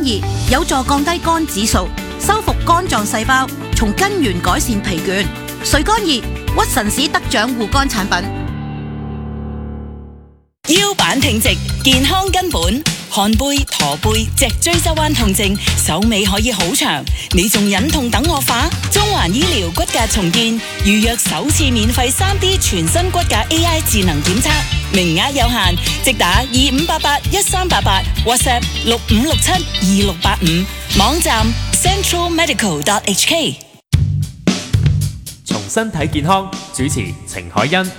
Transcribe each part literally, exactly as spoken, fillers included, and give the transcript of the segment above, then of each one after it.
儀有助降低肝指數，修復肝臟細胞，從根源改善疲倦。瑞肝儀屈臣氏得獎護肝產品。 腰板挺直，健康根本。寒背、駝背、脊椎側彎痛症，手尾可以好長。你仲忍痛等惡化？中環醫療骨骼重建預約首次免費 三 D 全身骨骼 A I 智能檢測，名額有限，即打二五八八一三八八 ，WhatsApp 六五六七二六八五，網站 central medical dot h k。 從身體健康，主持程海欣。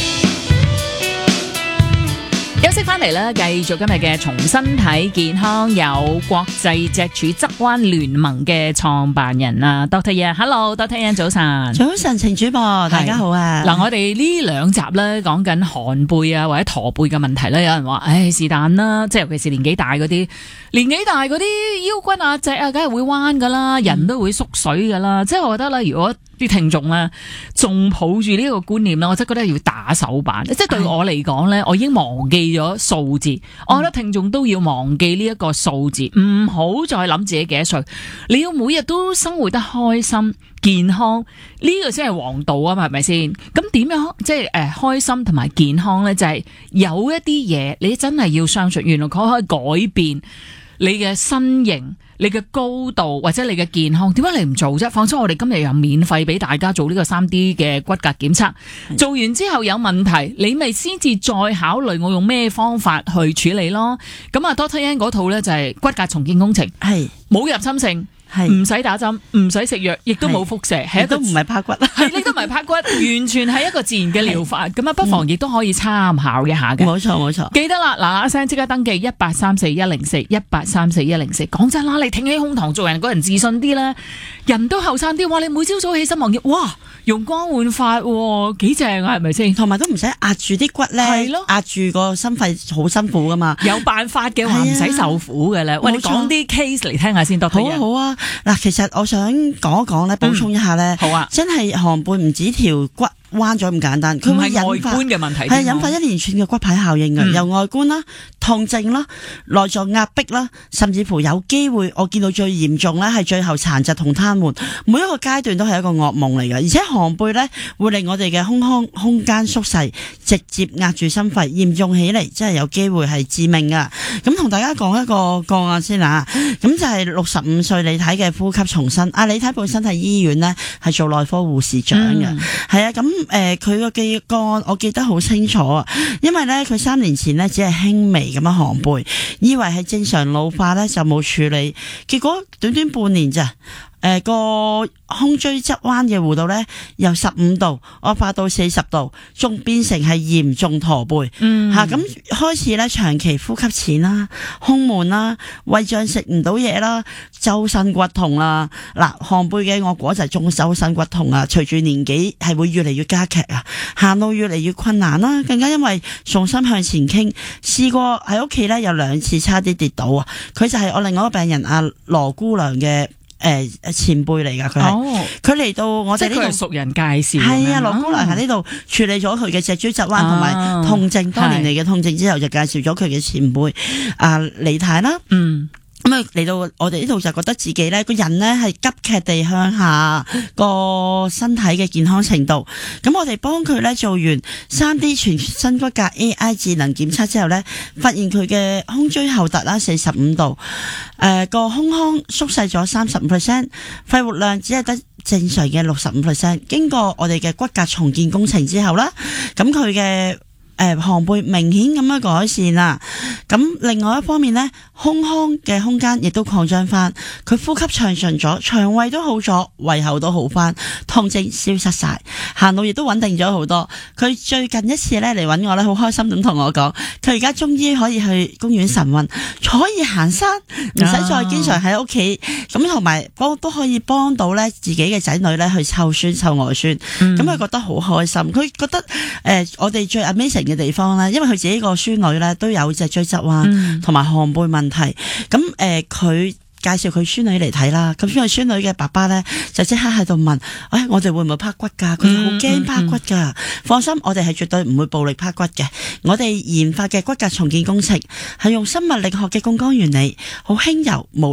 休息翻嚟啦，繼續今日嘅從身體健康，有國際脊柱側彎聯盟嘅創辦人啊 Doctor Yan，Hello Doctor Yan，早晨。 早晨，程主播，大家好啊！ 嗱，我哋呢兩集咧講緊寒背啊或者駝背嘅問題咧，有人話，唉是但啦，即係尤其是年紀大嗰啲，年紀大嗰啲腰骨啊脊啊，梗係會彎噶啦，人都會縮水噶啦，嗯、即係我覺得啦，如果啲聽眾咧仲抱住呢個觀念咧，我真係覺得要打手板。即係對我嚟講咧，我已經忘記咗數字，我覺得聽眾都要忘記呢一個數字，唔好再諗自己幾多歲，你要每日都生活得開心健康，呢個先係王道啊嘛，係咪先？咁點樣即係誒開心同埋健康咧？就係有一啲嘢你真係要相信，原來佢可以改變你嘅身形、你嘅高度或者你嘅健康，點解你唔做啫？放心，我哋今日又免費俾大家做呢個 三 D 嘅骨骼檢測，做完之後有問題，你咪先至再考慮我用咩方法去處理咯。咁啊 Doctor Yan 嗰套咧就係骨骼重建工程，係冇入侵性。唔使打針，唔使食藥，亦都冇輻射，係一個都唔係拍骨， 係你都唔係拍骨，完全係一個自然嘅療法。咁啊，不妨亦都可以參考一下嘅。 冇錯冇錯， 記得啦，嗱嗱聲即刻登記一八三四一零四一八三四一零四。講真啦，你挺起胸膛做人，個人自信啲啦，人都後生啲。哇，你每朝早起身望見，哇，容光煥發，幾正啊，係咪先？ 同埋都唔使壓住啲骨咧，係咯，壓住個心肺好辛苦噶嘛。 有辦法嘅話，唔使受苦嘅咧。喂，你講啲 case 嚟聽下先，多啲。 好啊好啊。嗱，其實我想講一講咧，補充一下咧、嗯，好啊，真係寒背唔止條骨彎咗咁簡單，佢會引發外觀嘅問題，係引發一連串嘅骨牌效應嘅、嗯，由外觀啦、痛症啦、內臟壓迫啦，甚至乎有機會我見到最嚴重咧係最後殘疾同癱瘓，每一個階段都係一個噩夢嚟嘅。而且寒背咧會令我哋嘅胸腔空間縮細，直接壓住心肺，嚴重起嚟真係有機會係致命噶。咁同大家講一個個案先啦，咁就係六十五歲李太嘅呼吸重生。阿李太本身喺醫院咧係做內科護士長嘅，係、嗯、啊咁。誒，佢個記個案我記得好清楚啊，因為咧佢三年前咧只係輕微咁樣寒背，以為係正常老化咧就冇處理，結果短短半年咋。誒、呃，個胸椎側彎嘅弧度咧，由十五度惡化到四十度，仲變成係嚴重駝背。嗯，吓、啊、咁開始咧，長期呼吸淺啦，胸悶啦，胃脹食唔到嘢啦，周身骨痛啦。嗱，寒背嘅惡果就係中周身骨痛啊，隨住年紀係會越嚟越加劇啊，行路越嚟越困難啦，更加因為重心向前傾，試過喺屋企咧有兩次差啲跌倒啊。佢就係我另外一個病人阿羅姑娘嘅。誒、呃，前輩嚟噶佢係，佢嚟、哦、到我哋呢度，即係熟人介紹，係啊，羅姑娘喺呢度處理咗佢嘅脊椎側彎同埋痛症，多年嚟嘅痛症之後，就介紹咗佢嘅前輩阿李太啦，嗯。咁啊嚟到我哋呢度就覺得自己咧個人咧係急劇地向下個身體嘅健康程度，咁我哋幫佢咧做完 三 D 全身骨骼 A I 智能檢測之後咧，發現佢嘅胸椎後凸啦四十五度，誒、呃、個胸腔縮細咗三十五 percent， 肺活量只係得正常嘅六十五 percent。經過我哋嘅骨骼重建工程之後啦，咁佢嘅誒，寒背明顯咁樣改善啦。咁另外一方面呢，胸腔嘅空間亦都擴張翻，佢呼吸暢順咗，腸胃都好咗，胃口都好翻，痛症消失晒，行路亦都穩定咗好多。佢最近一次咧嚟揾我咧，好開心咁同我講，佢而家終於可以去公園晨運，可以行山，唔使再經常喺屋企，咁同埋幫都可以幫到咧自己嘅仔女咧去湊孫湊外孫，咁、嗯、佢覺得好開心。佢覺得誒、呃，我哋最 amazing 嘅地方咧，因為佢自己個孫女咧都有脊椎側彎同埋寒背問題，咁誒佢介紹佢孫女嚟睇啦，咁因為孫女嘅爸爸咧就即刻喺度問，誒、哎、我哋會唔會拍骨噶？佢哋好驚拍骨噶、嗯嗯嗯。放心，我哋係絕對唔會暴力拍骨嘅。我哋研發嘅骨骼重建工程係用生物力學嘅槓桿原理，好輕柔無